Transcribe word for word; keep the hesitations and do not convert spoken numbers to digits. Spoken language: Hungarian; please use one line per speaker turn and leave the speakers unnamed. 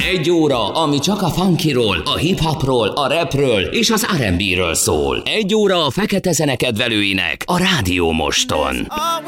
Egy óra, ami csak a funkyról, a hip-hopról, a rapről és az er end bé-ről szól. Egy óra a fekete zene kedvelőinek a Rádió Moston.